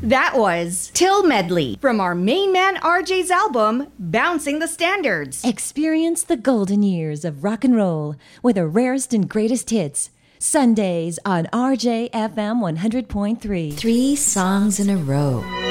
That was Till Medley from our main man RJ's album, Bouncing the Standards. Experience the golden years of rock and roll with the rarest and greatest hits. Sundays on RJFM 100.3. 3 songs in a row.